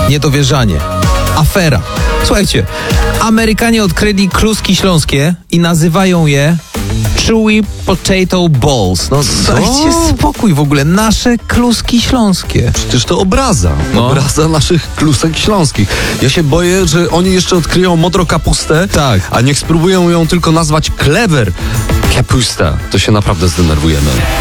Niedowierzanie. Afera. Słuchajcie, Amerykanie odkryli kluski śląskie i nazywają je Chewy Potato Balls. No dajcie spokój w ogóle. Nasze kluski śląskie. Przecież to obraza No. naszych klusek śląskich. Ja się boję, że oni jeszcze odkryją modro kapustę, Tak. a niech spróbują ją tylko nazwać clever kapusta. To się naprawdę zdenerwujemy.